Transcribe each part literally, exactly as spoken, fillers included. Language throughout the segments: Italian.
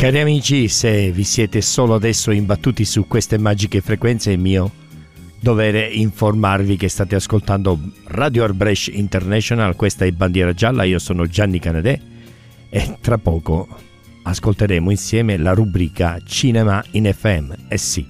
Cari amici, se vi siete solo adesso imbattuti su queste magiche frequenze, è mio dovere informarvi che state ascoltando Radio Arbresh International. Questa è Bandiera Gialla, io sono Gianni Canedè e tra poco ascolteremo insieme la rubrica Cinema in F M. Eh sì,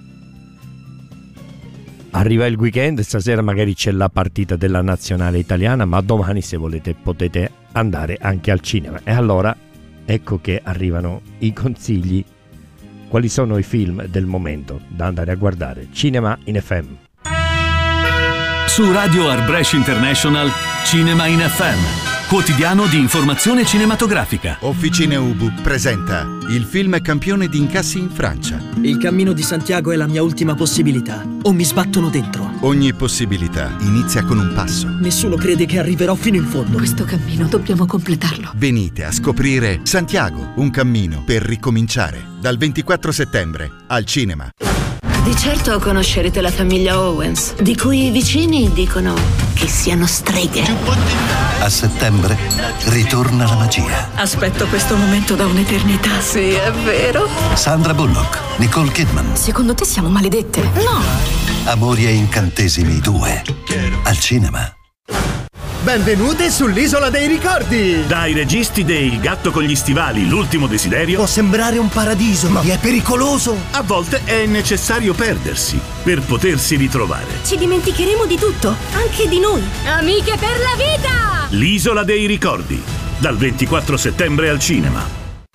arriva il weekend, stasera magari c'è la partita della nazionale italiana, ma domani, se volete, potete andare anche al cinema. E allora ecco che arrivano i consigli. Quali sono i film del momento da andare a guardare? Cinema in F M. Su Radio Arbresh International, Cinema in F M. Quotidiano di informazione cinematografica. Officine Ubu presenta il film campione di incassi in Francia. Il cammino di Santiago è la mia ultima possibilità. O mi sbattono dentro. Ogni possibilità inizia con un passo. Nessuno crede che arriverò fino in fondo. Questo cammino dobbiamo completarlo. Venite a scoprire Santiago, un cammino per ricominciare. Dal ventiquattro settembre al cinema. Di certo conoscerete la famiglia Owens, di cui i vicini dicono che siano streghe. A settembre ritorna la magia. Aspetto questo momento da un'eternità. Sì, è vero. Sandra Bullock, Nicole Kidman. Secondo te siamo maledette? No. Amori e incantesimi due. Al cinema. Benvenute sull'Isola dei Ricordi! Dai registi de Il gatto con gli stivali, l'ultimo desiderio. Può sembrare un paradiso, ma è pericoloso! A volte è necessario perdersi per potersi ritrovare. Ci dimenticheremo di tutto, anche di noi. Amiche per la vita! L'Isola dei Ricordi, dal ventiquattro settembre al cinema.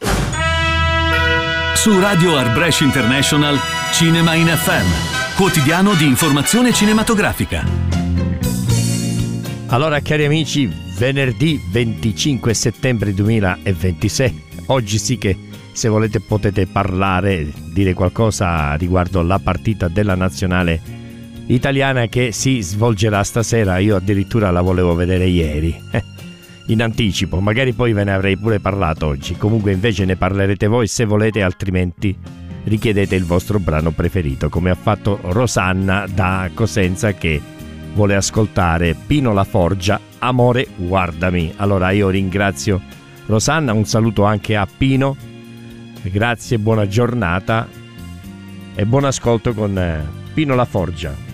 Su Radio Arbresh International, Cinema in F M. Quotidiano di informazione cinematografica. Allora, cari amici, venerdì venticinque settembre duemilaventisei, oggi sì che, se volete, potete parlare, dire qualcosa riguardo la partita della nazionale italiana che si svolgerà stasera. Io addirittura la volevo vedere ieri, in anticipo, magari poi ve ne avrei pure parlato oggi. Comunque invece ne parlerete voi se volete, altrimenti richiedete il vostro brano preferito, come ha fatto Rosanna da Cosenza, che vuole ascoltare Pino La Forgia, Amore guardami. Allora io ringrazio Rosanna, un saluto anche a Pino, grazie, buona giornata e buon ascolto con Pino La Forgia.